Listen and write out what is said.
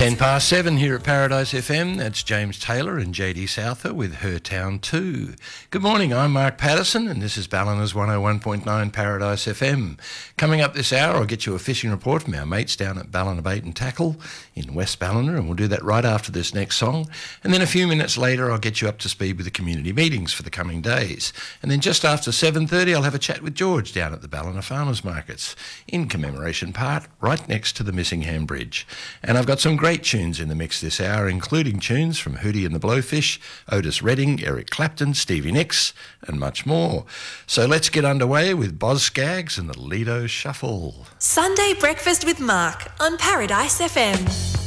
7 here at Paradise FM. That's James Taylor and JD Souther with Her Town 2. Good morning, I'm Mark Patterson and this is Ballinar's 101.9 Paradise FM. Coming up this hour, I'll get you a fishing report from our mates down at Ballina Bait and Tackle in West Ballina, and we'll do that right after this next song. And then a few minutes later, I'll get you up to speed with the community meetings for the coming days. And then just after 7:30, I'll have a chat with George down at the Ballina Farmers Markets in Commemoration Park, right next to the Missingham Bridge. And I've got some great tunes in the mix this hour, including tunes from Hootie and the Blowfish, Otis Redding, Eric Clapton, Stevie Nicks, and much more. So let's get underway with Boz Scaggs and the Lido Shuffle. Sunday Breakfast with Mark on Paradise FM.